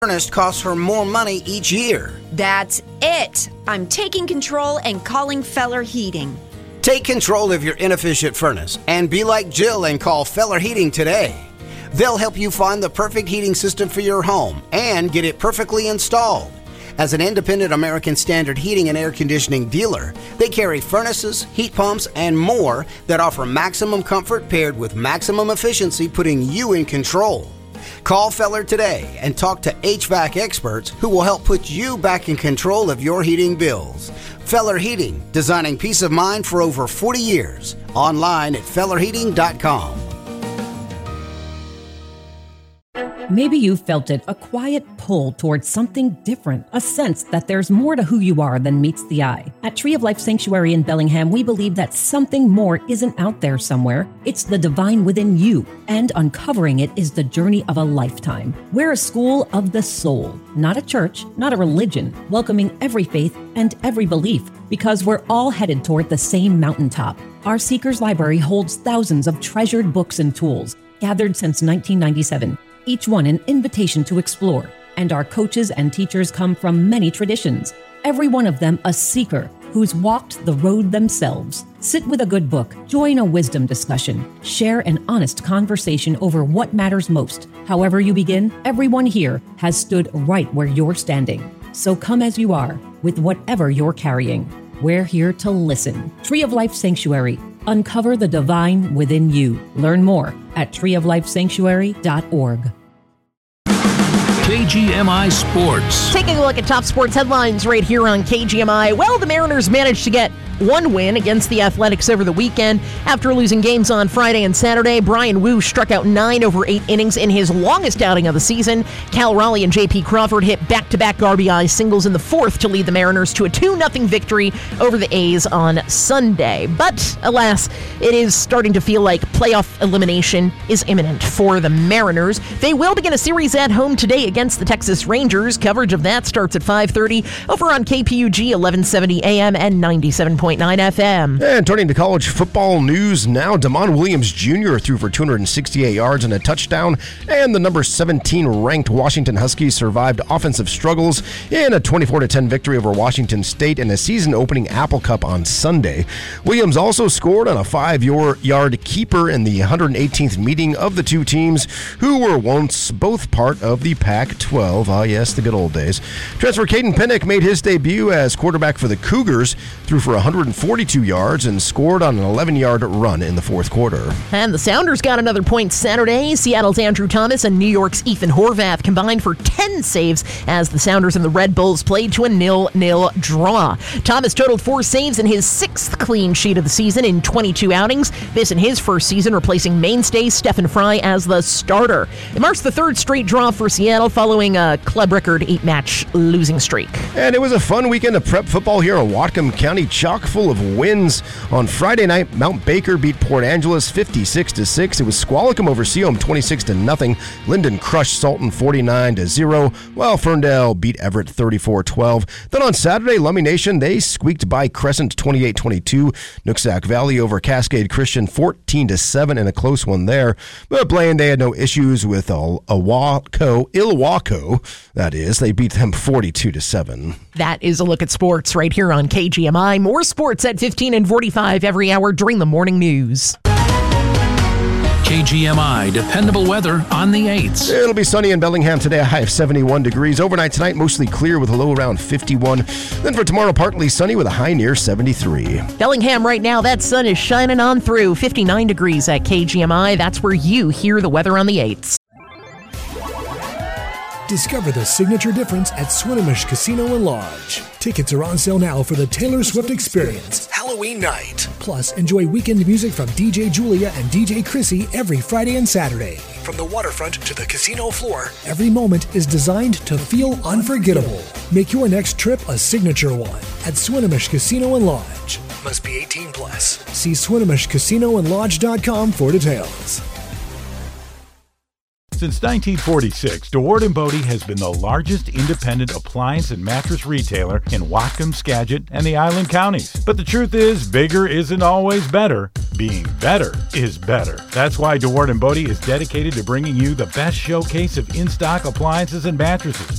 furnace costs her more money each year. That's it. I'm taking control and calling Feller Heating. Take control of your inefficient furnace and be like Jill and call Feller Heating today. They'll help you find the perfect heating system for your home and get it perfectly installed. As an independent American Standard heating and air conditioning dealer, they carry furnaces, heat pumps, and more that offer maximum comfort paired with maximum efficiency, putting you in control. Call Feller today and talk to HVAC experts who will help put you back in control of your heating bills. Feller Heating, designing peace of mind for over 40 years. Online at fellerheating.com. Maybe you felt it, a quiet pull towards something different, a sense that there's more to who you are than meets the eye. At Tree of Life Sanctuary in Bellingham, we believe that something more isn't out there somewhere. It's the divine within you, and uncovering it is the journey of a lifetime. We're a school of the soul, not a church, not a religion, welcoming every faith and every belief, because we're all headed toward the same mountaintop. Our Seekers Library holds thousands of treasured books and tools, gathered since 1997. Each one an invitation to explore, and our coaches and teachers come from many traditions, every one of them a seeker who's walked the road themselves. Sit with a good book, join a wisdom discussion, share an honest conversation over what matters most. However you begin, everyone here has stood right where you're standing. So come as you are, with whatever you're carrying. We're here to listen. Tree of Life Sanctuary. Uncover the divine within you. Learn more at treeoflifesanctuary.org. KGMI Sports. Taking a look at top sports headlines right here on KGMI. Well, the Mariners managed to get one win against the Athletics over the weekend. After losing games on Friday and Saturday, Brian Wu struck out 9 over 8 innings in his longest outing of the season. Cal Raleigh and J.P. Crawford hit back-to-back RBI singles in the fourth to lead the Mariners to a 2-0 victory over the A's on Sunday. But, alas, it is starting to feel like playoff elimination is imminent for the Mariners. They will begin a series at home today against the Texas Rangers. Coverage of that starts at 5:30 over on KPUG 1170 AM and 97.9 FM. And turning to college football news now, Damon Williams Jr. threw for 268 yards and a touchdown, and the number 17 ranked Washington Huskies survived offensive struggles in a 24-10 victory over Washington State in a season-opening Apple Cup on Sunday. Williams also scored on a 5-yard keeper in the 118th meeting of the two teams, who were once both part of the Pac-12. Ah, yes, the good old days. Transfer Caden Pinnock made his debut as quarterback for the Cougars, threw for 142 yards and scored on an 11-yard run in the fourth quarter. And the Sounders got another point Saturday. Seattle's Andrew Thomas and New York's Ethan Horvath combined for 10 saves as the Sounders and the Red Bulls played to a 0-0 draw. Thomas totaled 4 saves in his 6th clean sheet of the season in 22 outings. This in his first season, replacing mainstay Stephen Fry as the starter. It marks the 3rd straight draw for Seattle following a club record 8-match losing streak. And it was a fun weekend of prep football here in Whatcom County, chock full of wins. On Friday night, Mount Baker beat Port Angeles 56-6. It was Squalicum over Seom 26-0. Linden crushed Sultan 49-0, while Ferndale beat Everett 34-12. Then on Saturday, Lummi Nation, they squeaked by Crescent 28-22. Nooksack Valley over Cascade Christian 14-7 in a close one there. But Blaine, they had no issues with Ilwaco, that is. They beat them 42-7. That is a look at sports right here on KGMI. More sports at 15 and 45 every hour during the morning news. KGMI, dependable weather on the 8s. It'll be sunny in Bellingham today, a high of 71 degrees. Overnight tonight, mostly clear with a low around 51. Then for tomorrow, partly sunny with a high near 73. Bellingham right now, that sun is shining on through. 59 degrees at KGMI. That's where you hear the weather on the 8s. Discover the signature difference at Swinomish Casino and Lodge. Tickets are on sale now for the Taylor Swift Experience, Halloween night. Plus, enjoy weekend music from DJ Julia and DJ Chrissy every Friday and Saturday. From the waterfront to the casino floor, every moment is designed to feel unforgettable. Make your next trip a signature one at Swinomish Casino and Lodge. Must be 18 plus. See SwinomishCasinoandLodge.com for details. Since 1946, DeWard & Bodie has been the largest independent appliance and mattress retailer in Whatcom, Skagit, and the Island Counties. But the truth is, bigger isn't always better. Being better is better. That's why DeWard & Bodie is dedicated to bringing you the best showcase of in-stock appliances and mattresses.